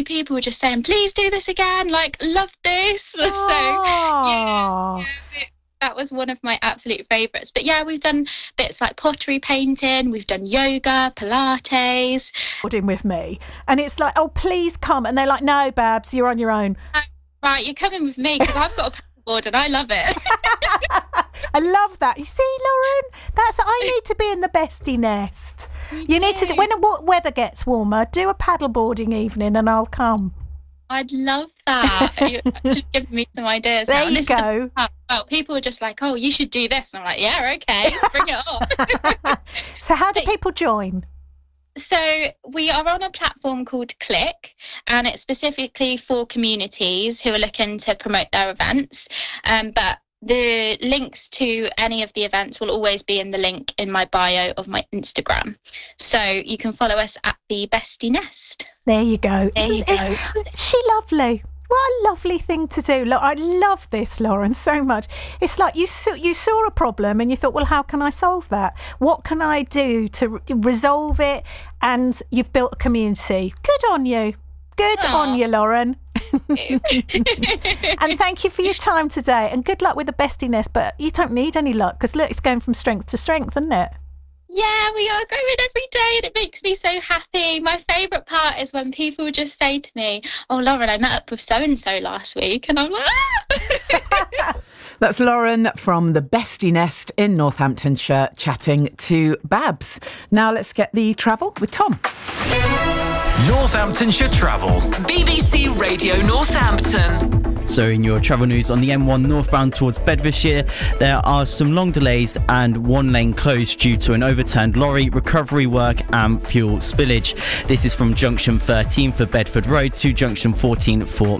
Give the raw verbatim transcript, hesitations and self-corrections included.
many people were just saying, please do this again, like, love this. So yeah, yeah it, that was one of my absolute favourites. But yeah, we've done bits like pottery painting, we've done yoga, Pilates. With me, and it's like, oh, please come, and they're like, no, Babs, you're on your own. Right, you're coming with me because I've got a paddleboard and I love it. I love that. You see, Lauren, that's I need to be in the bestie nest. You, you need to do, when the weather gets warmer, do a paddleboarding evening, and I'll come. I'd love that. You're actually giving me some ideas. There now. you go. The, well, people are just like, oh, you should do this. And I'm like, yeah, okay, bring it on. So how do people join? So we are on a platform called Click, and it's specifically for communities who are looking to promote their events. Um, but the links to any of the events will always be in the link in my bio of my Instagram. So you can follow us at the Bestie Nest. There you go. There you Isn't, go. Isn't she lovely? What a lovely thing to do. Look, I love this, Lauren, so much. It's like you saw, you saw a problem and you thought, well, how can I solve that? What can I do to re- resolve it? And you've built a community. Good on you. Good Aww. on you, Lauren. And thank you for your time today. And good luck with the Bestie Nest. But you don't need any luck because, look, it's going from strength to strength, isn't it? Yeah, we are growing every day and it makes me so happy. My favourite part is when people just say to me, oh, Lauren, I met up with so-and-so last week. And I'm like, ah! That's Lauren from the Bestie Nest in Northamptonshire chatting to Babs. Now let's get the travel with Tom. Northamptonshire Travel. B B C Radio Northampton. So in your travel news, on the M one northbound towards Bedfordshire, there are some long delays and one lane closed due to an overturned lorry, recovery work and fuel spillage. This is from junction thirteen for Bedford Road to junction fourteen for